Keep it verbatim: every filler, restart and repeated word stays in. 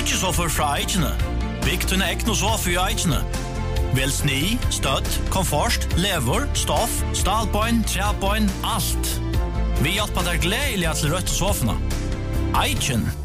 Ikke så for fra Eichene. Bygg til egn og sofa i Eichene. Vel sni, stødd, komfort, lever, stoff, stalbøyn, trebøyn, alt. Vi hjelper deg gledelig til rødt sofene. Eichen.